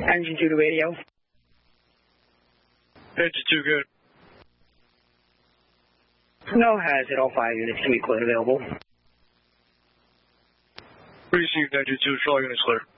Engine 2 to radio. Engine 2 good. No hazard, all 5 units can be cleared available. Received, Engine 2, all units clear.